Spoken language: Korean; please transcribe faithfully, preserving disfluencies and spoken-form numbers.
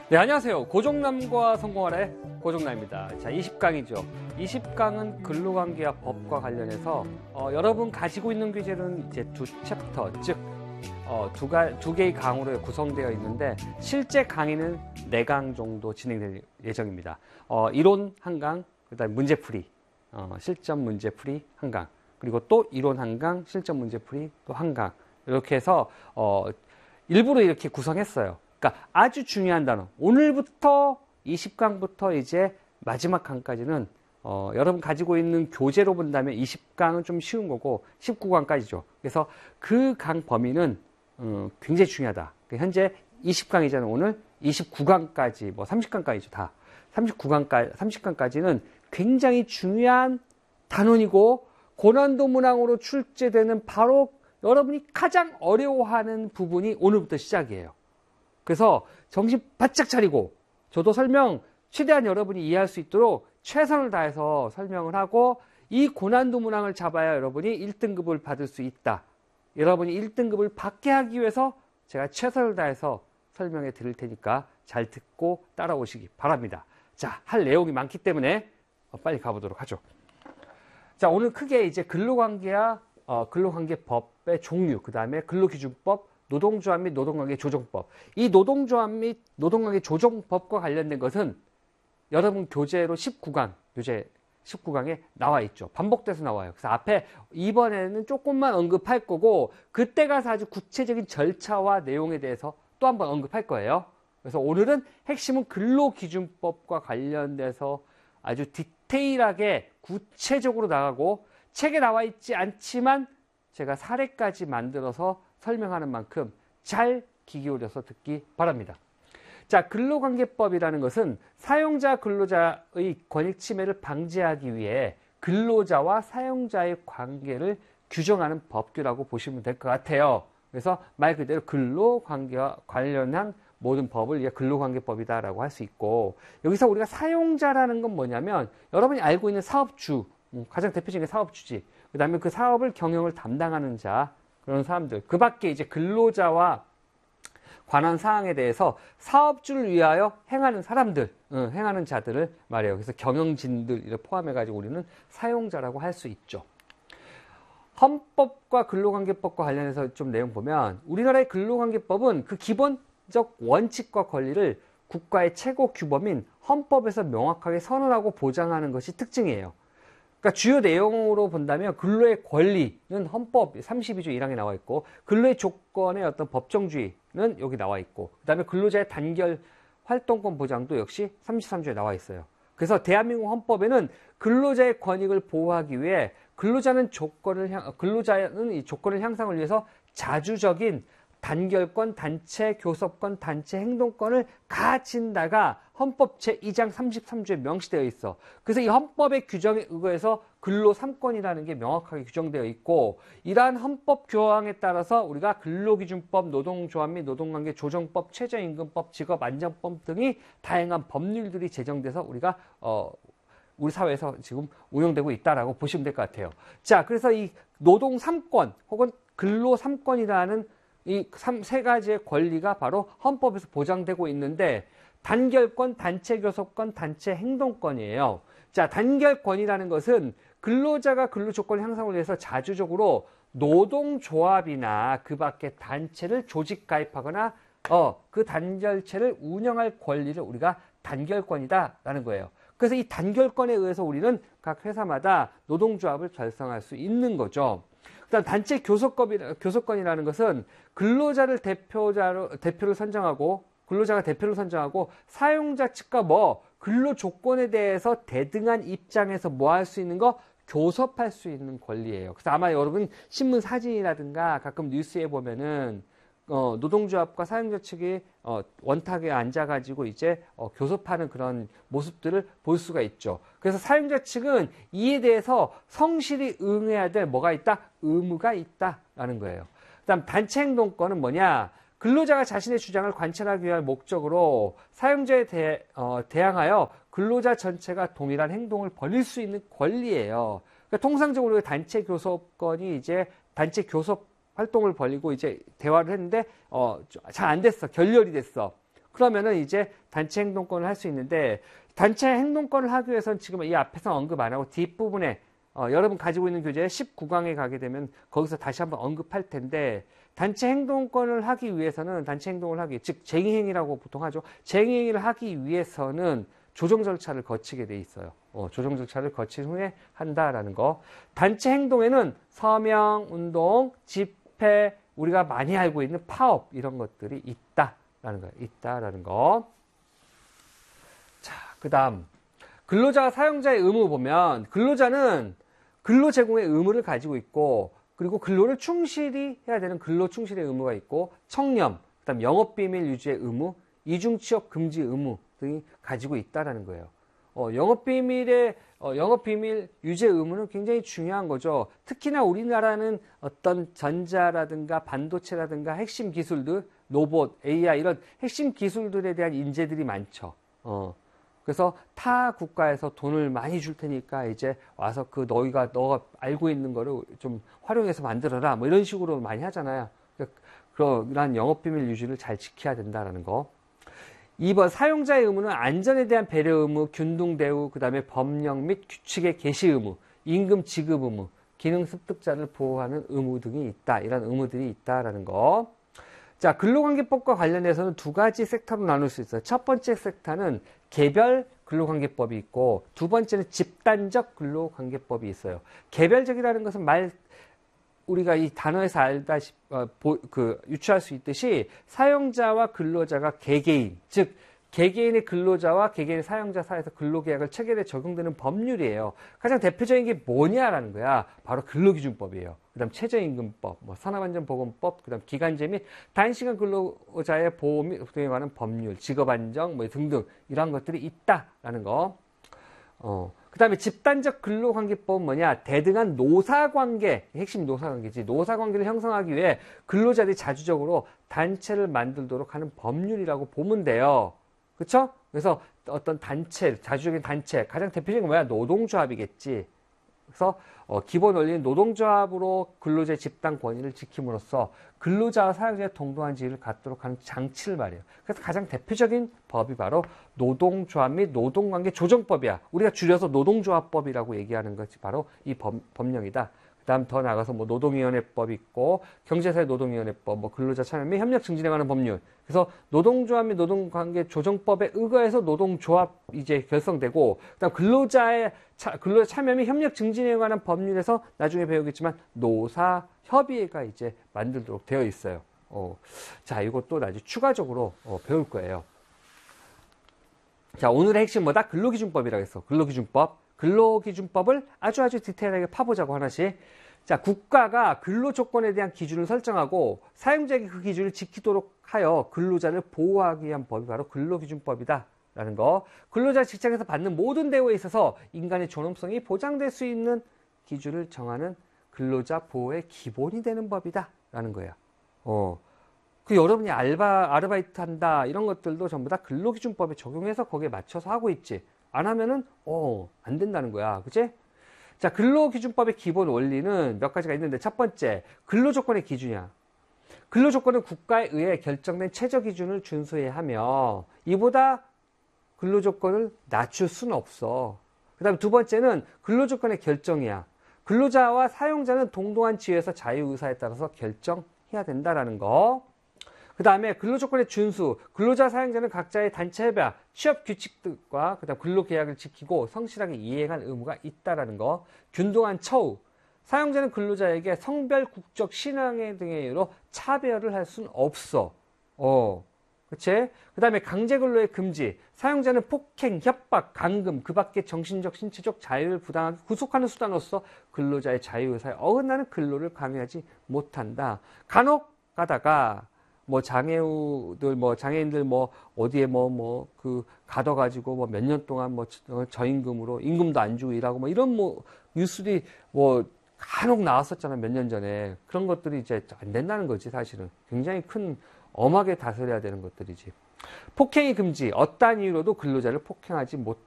네, 안녕하세요. 고종남과 성공하라의 고종남입니다. 자, 이십 강이죠. 이십 강은 근로관계와 법과 관련해서 어, 여러분 가지고 있는 교재는 이제 두 챕터, 즉 어, 두, 가, 두 개의 강으로 구성되어 있는데 실제 강의는 네 강 정도 진행될 예정입니다. 어, 이론 한 강, 그다음에 문제풀이, 어, 실전 문제풀이 한 강, 그리고 또 이론 한 강, 실전 문제풀이 또 한 강, 이렇게 해서 어, 일부러 이렇게 구성했어요. 그러니까 아주 중요한 단어. 오늘부터 이십 강부터 이제 마지막 강까지는 어, 여러분 가지고 있는 교재로 본다면 이십 강은 좀 쉬운 거고 십구 강까지죠. 그래서 그 강 범위는 어, 굉장히 중요하다. 현재 이십 강이잖아요. 오늘 이십구 강까지, 뭐 삼십 강까지죠. 다. 삼십구 강까지, 삼십 강까지는 굉장히 중요한 단원이고 고난도 문항으로 출제되는 바로 여러분이 가장 어려워하는 부분이 오늘부터 시작이에요. 그래서 정신 바짝 차리고 저도 설명 최대한 여러분이 이해할 수 있도록 최선을 다해서 설명을 하고 이 고난도 문항을 잡아야 여러분이 일 등급을 받을 수 있다. 여러분이 일 등급을 받게 하기 위해서 제가 최선을 다해서 설명해 드릴 테니까 잘 듣고 따라오시기 바랍니다. 자, 할 내용이 많기 때문에 빨리 가보도록 하죠. 자, 오늘 크게 이제 근로관계와 어, 근로관계법의 종류, 그 다음에 근로기준법, 노동조합 및 노동관계 조정법. 이 노동조합 및 노동관계 조정법과 관련된 것은 여러분 교재로 십구 강, 교재 십구 강에 나와 있죠. 반복돼서 나와요. 그래서 앞에 이번에는 조금만 언급할 거고 그때 가서 아주 구체적인 절차와 내용에 대해서 또 한번 언급할 거예요. 그래서 오늘은 핵심은 근로기준법과 관련돼서 아주 디테일하게 구체적으로 나가고 책에 나와 있지 않지만 제가 사례까지 만들어서 설명하는 만큼 잘 귀 기울여서 듣기 바랍니다. 자, 근로관계법이라는 것은 사용자 근로자의 권익 침해를 방지하기 위해 근로자와 사용자의 관계를 규정하는 법규라고 보시면 될 것 같아요. 그래서 말 그대로 근로관계와 관련한 모든 법을 이게 근로관계법이다라고 할 수 있고, 여기서 우리가 사용자라는 건 뭐냐면 여러분이 알고 있는 사업주, 가장 대표적인 사업주지, 그 다음에 그 사업을 경영을 담당하는 자, 그런 사람들, 그 밖에 이제 근로자와 관한 사항에 대해서 사업주를 위하여 행하는 사람들, 응, 행하는 자들을 말해요. 그래서 경영진들을 포함해가지고 우리는 사용자라고 할 수 있죠. 헌법과 근로관계법과 관련해서 좀 내용 보면 우리나라의 근로관계법은 그 기본적 원칙과 권리를 국가의 최고 규범인 헌법에서 명확하게 선언하고 보장하는 것이 특징이에요. 그러니까 주요 내용으로 본다면 근로의 권리는 헌법 삼십이 조 일 항에 나와 있고 근로의 조건의 어떤 법정주의는 여기 나와 있고 그 다음에 근로자의 단결 활동권 보장도 역시 삼십삼 조에 나와 있어요. 그래서 대한민국 헌법에는 근로자의 권익을 보호하기 위해 근로자는 조건을 향, 근로자는 이 조건을 향상을 위해서 자주적인 단결권, 단체, 교섭권, 단체, 행동권을 가진다가 헌법 제이 장 삼십삼 조에 명시되어 있어. 그래서 이 헌법의 규정에 의거해서 근로 삼 권이라는 게 명확하게 규정되어 있고 이러한 헌법 교황에 따라서 우리가 근로기준법, 노동조합 및 노동관계 조정법, 최저임금법, 직업안전법 등이 다양한 법률들이 제정돼서 우리가 어, 우리 사회에서 지금 운영되고 있다라고 보시면 될 것 같아요. 자, 그래서 이 노동 삼 권 혹은 근로 삼 권이라는 이 세 가지의 권리가 바로 헌법에서 보장되고 있는데 단결권, 단체 교섭권, 단체 행동권이에요. 자, 단결권이라는 것은 근로자가 근로 조건 향상을 위해서 자주적으로 노동조합이나 그 밖의 단체를 조직 가입하거나 어, 그 단결체를 운영할 권리를 우리가 단결권이다라는 거예요. 그래서 이 단결권에 의해서 우리는 각 회사마다 노동조합을 결성할 수 있는 거죠. 그다음 단체 교섭권이라는 것은 근로자를 대표자로 대표를 선정하고 근로자가 대표를 선정하고 사용자 측과 뭐 근로 조건에 대해서 대등한 입장에서 뭐 할 수 있는 거 교섭할 수 있는 권리예요. 그래서 아마 여러분 신문 사진이라든가 가끔 뉴스에 보면은 어, 노동조합과 사용자 측이 어, 원탁에 앉아가지고 이제 어, 교섭하는 그런 모습들을 볼 수가 있죠. 그래서 사용자 측은 이에 대해서 성실히 응해야 될 뭐가 있다? 의무가 있다라는 거예요. 그다음 단체 행동권은 뭐냐? 근로자가 자신의 주장을 관철하기 위한 목적으로 사용자에 대, 어, 대항하여 근로자 전체가 동일한 행동을 벌일 수 있는 권리예요. 그러니까 통상적으로 단체 교섭권이 이제 단체 교섭 활동을 벌이고 이제 대화를 했는데 어, 잘 안 됐어. 결렬이 됐어. 그러면은 이제 단체 행동권을 할 수 있는데, 단체 행동권을 하기 위해서는 지금 이 앞에서 언급 안 하고 뒷부분에 어, 여러분 가지고 있는 교재 십구 강에 가게 되면 거기서 다시 한번 언급할 텐데, 단체 행동권을 하기 위해서는, 단체 행동을 하기, 즉 쟁의행위라고 보통 하죠. 쟁의행위를 하기 위해서는 조정 절차를 거치게 돼 있어요. 어, 조정 절차를 거친 후에 한다라는 거. 단체 행동에는 서명, 운동, 집회, 우리가 많이 알고 있는 파업 이런 것들이 있다라는 거예요. 있다라는 거. 자, 그다음 근로자와 사용자의 의무 보면, 근로자는 근로 제공의 의무를 가지고 있고, 그리고 근로를 충실히 해야 되는 근로 충실의 의무가 있고, 청렴, 그다음 영업비밀 유지의 의무, 이중취업 금지 의무 등이 가지고 있다라는 거예요. 어, 영업비밀의 어, 영업비밀 유지의 의무는 굉장히 중요한 거죠. 특히나 우리나라는 어떤 전자라든가 반도체라든가 핵심 기술들, 로봇, 에이아이 이런 핵심 기술들에 대한 인재들이 많죠. 어. 그래서 타 국가에서 돈을 많이 줄 테니까 이제 와서 그 너희가 너가 알고 있는 거를 좀 활용해서 만들어라 뭐 이런 식으로 많이 하잖아요. 그러한 영업비밀 유지를 잘 지켜야 된다라는 거. 이 번 사용자의 의무는 안전에 대한 배려 의무, 균등 대우, 그 다음에 법령 및 규칙의 개시 의무, 임금 지급 의무, 기능 습득자를 보호하는 의무 등이 있다. 이런 의무들이 있다라는 거. 자, 근로관계법과 관련해서는 두 가지 섹터로 나눌 수 있어요. 첫 번째 섹터는 개별 근로관계법이 있고, 두 번째는 집단적 근로관계법이 있어요. 개별적이라는 것은 말 우리가 이 단어에서 알다시피 어, 그 유추할 수 있듯이 사용자와 근로자가 개개인, 즉 개개인의 근로자와 개개인의 사용자 사이에서 근로계약을 체결해 적용되는 법률이에요. 가장 대표적인 게 뭐냐라는 거야. 바로 근로기준법이에요. 그다음 최저임금법, 뭐 산업안전보건법, 그다음 기간제 및 단시간 근로자의 보호 및 등에 관한 법률, 직업안정 뭐 등등 이러한 것들이 있다라는 거. 어. 그 다음에 집단적 근로관계법은 뭐냐? 대등한 노사관계, 핵심 노사관계지. 노사관계를 형성하기 위해 근로자들이 자주적으로 단체를 만들도록 하는 법률이라고 보면 돼요. 그쵸? 그래서 어떤 단체, 자주적인 단체, 가장 대표적인 건 뭐야? 노동조합이겠지. 그래서 어, 기본 원리는 노동조합으로 근로자의 집단 권익을 지킴으로써 근로자와 사용자의 동등한 지위를 갖도록 하는 장치를 말해요. 그래서 가장 대표적인 법이 바로 노동조합 및 노동관계 조정법이야. 우리가 줄여서 노동조합법이라고 얘기하는 것이 바로 이 법, 법령이다. 그 다음 더 나가서 뭐 노동위원회법이 있고, 경제사회 노동위원회법, 뭐 근로자 참여 및 협력 증진에 관한 법률. 그래서 노동조합 및 노동관계 조정법에 의거해서 노동조합 이제 결성되고, 그 다음 근로자의 차, 근로자 참여 및 협력 증진에 관한 법률에서 나중에 배우겠지만 노사협의회가 이제 만들도록 되어 있어요. 어, 자, 이것도 나중에 추가적으로 어, 배울 거예요. 자, 오늘의 핵심 뭐다? 근로기준법이라고 했어. 근로기준법. 근로기준법을 아주 아주 디테일하게 파보자고 하나씩. 자, 국가가 근로조건에 대한 기준을 설정하고 사용자에게 그 기준을 지키도록 하여 근로자를 보호하기 위한 법이 바로 근로기준법이다 라는 거. 근로자 직장에서 받는 모든 대우에 있어서 인간의 존엄성이 보장될 수 있는 기준을 정하는 근로자 보호의 기본이 되는 법이다 라는 거야. 어. 그 여러분이 알바, 아르바이트 한다 이런 것들도 전부 다 근로기준법에 적용해서 거기에 맞춰서 하고 있지. 안 하면은 어, 안 된다는 거야. 그치? 자, 근로기준법의 기본 원리는 몇 가지가 있는데, 첫 번째, 근로조건의 기준이야. 근로조건은 국가에 의해 결정된 최저기준을 준수해야 하며 이보다 근로조건을 낮출 수는 없어. 그 다음에 두 번째는 근로조건의 결정이야. 근로자와 사용자는 동등한 지위에서 자유의사에 따라서 결정해야 된다라는 거. 그 다음에 근로조건의 준수, 근로자 사용자는 각자의 단체 협약, 취업 규칙과 그다음 근로계약을 지키고 성실하게 이행할 의무가 있다라는 거. 균등한 처우, 사용자는 근로자에게 성별, 국적, 신앙 등의 이유로 차별을 할 수는 없어. 어, 그치? 그 다음에 강제근로의 금지, 사용자는 폭행, 협박, 감금, 그 밖의 정신적, 신체적 자유를 부당하게 구속하는 수단으로서 근로자의 자유의사에 어긋나는 근로를 강요하지 못한다. 간혹 가다가 뭐 장애우들, 뭐 장애인들 뭐 어디에 뭐 뭐 그 가둬가지고 뭐 몇 년 동안 뭐 저임금으로 임금도 안 주고 일하고 뭐 이런 뭐 뉴스들이 뭐 간혹 나왔었잖아 몇 년 전에. 그런 것들이 이제 안 된다는 거지 사실은. 굉장히 큰 엄하게 다스려야 되는 것들이지. 폭행이 금지, 어떠한 이유로도 근로자를 폭행하지 못